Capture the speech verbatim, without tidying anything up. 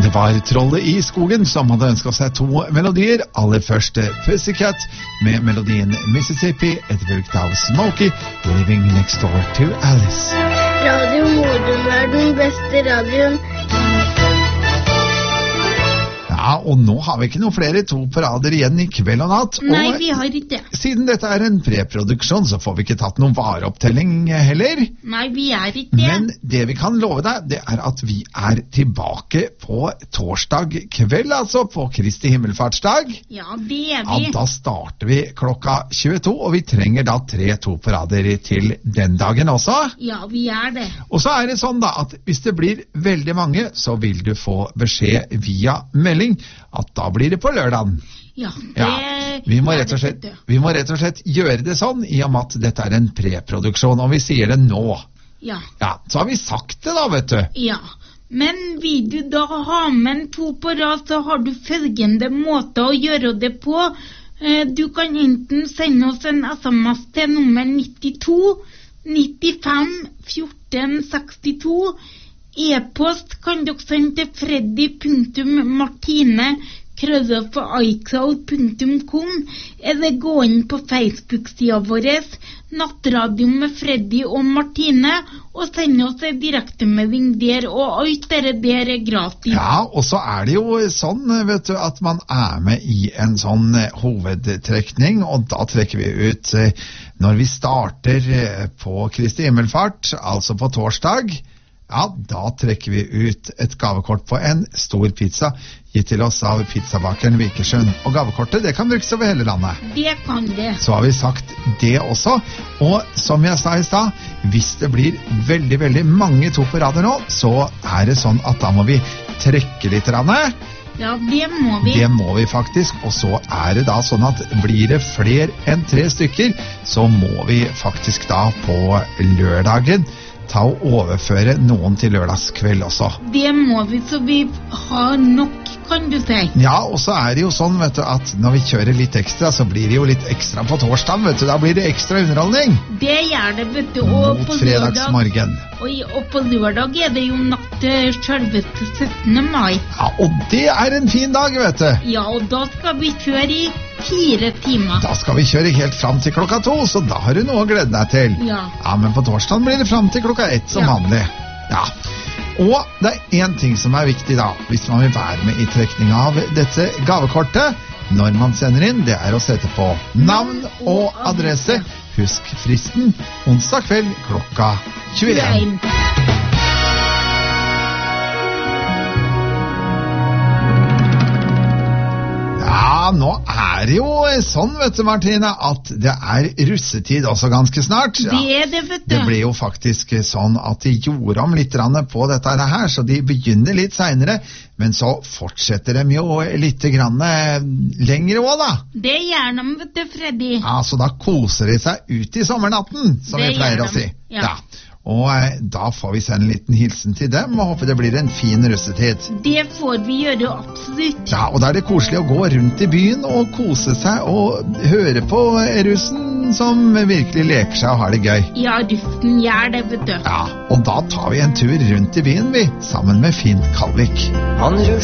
Det var Trollet i skogen som hadde ønsket seg to melodier. Aller først Pussycat med melodien Mississippi, etterfulgt av Smokey, Living Next Door to Alice. Radio Modum er den beste radioen. Ja, og nå har vi ikke noe flere to på rader igjen i kveld og natt. Nei, og vi har ikke det. Siden dette er en preproduksjon, så får vi ikke tatt noen vareopptelling heller. Nei, vi er ikke det. Men det vi kan love deg, det er at vi er tilbake på torsdag kveld, altså på Kristi himmelfartsdag. Ja, det er vi. Ja, da starter vi klokka tjueto, og vi trenger da tre to på rader til den dagen også. Ja, vi er det. Og så er det sånn da, at hvis det blir veldig mange, så vil du få beskjed via melding at da blir det på lørdagen. Ja, det ja, vi må rett og slett, vi må rett og slett gjøre det sånn, i og med at dette er en preproduksjon, og vi sier det nå. Ja. Ja, så har vi sagt det da, vet du. Ja, men vil du da ha med en to på rad, så har du følgende måte å gjøre det på. Du kan enten sende oss en sms til nummer nittito nittifem fjorten sekstito. E-post kan dere sende til freddy punktum martine krøllalfa icloud punktum com, eller gå inn på Facebook-sida vår Nattradio med Freddy og Martine, og sende oss en direktemelding der, og alt dere der er gratis. Ja, og så er det jo sånn, vet du, at man er med i en sånn hovedtrekning, og da trekker vi ut når vi starter på Kristi himmelfart, altså på torsdag. Ja, da trekker vi ut et gavekort på en stor pizza, gitt til oss av pizzabakeren Vikersund. Og gavekortet, det kan brukes over hele landet. Det kan det. Så har vi sagt det også. Og som jeg sa i stad, hvis det blir veldig, veldig mange to på rader nå, så er det sånn at da må vi trekke litt rann. Ja, det må vi. Det må vi faktisk, og så er det da sånn at blir det flere enn tre stykker, så må vi faktisk da på lørdagen ta og overføre noen til lørdagskveld også. Det må vi, så vi har nok, kan du si. Ja, og så er det jo sånn, vet du, at når vi kjører litt ekstra, så blir det jo litt ekstra på torsdag, vet du. Da blir det ekstra underholdning. Det gjør det, vet du. Og mot fredagsmorgen. Og, og på lørdag er det jo natt til selveste syttende mai. Ja, og det er en fin dag, vet du. Ja, og da skal vi kjøre i fire timer. Da skal vi kjøre helt fram til klokka to, så da har du noe å glede deg til. Ja. Ja, men på torsdagen blir det fram til klokka ett som ja. vanlig. Ja. Og det er en ting som er viktig da, hvis man vil være med i trekning av dette gavekortet, når man sender inn, det er å sette på navn og adresse. Husk fristen, onsdag kveld klokka tjueen. Ja, nå er det jo sånn, vet du, Martine, at det er russetid også ganske snart. Ja, det er det, vet du. Det ble jo faktisk sånn at de gjorde om litt på dette her, så de begynner litt senere, men så fortsetter de jo litt grann lengre også, da. Det gjør de, vet du, Freddy. Ja, så da koser de seg ut i sommernatten, som det vi pleier å si. Ja. Ja. Og eh, da får vi sende en liten hilsen til dem, og håper det blir en fin russetid. Det får vi gjøre absolutt. Ja, og da er det koselig å gå rundt i byen og kose seg og høre på russen som virkelig leker seg og har det gøy. Ja, russen gjør det, vet du. Ja, og da tar vi en tur rundt i byen, vi, sammen med Finn Kalvik. Han rusler